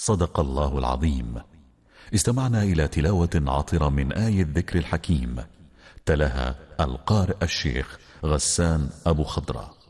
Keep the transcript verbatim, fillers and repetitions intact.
صدق الله العظيم. استمعنا إلى تلاوة عطرة من آية الذكر الحكيم، تلاها القارئ الشيخ غسان أبو خضرة.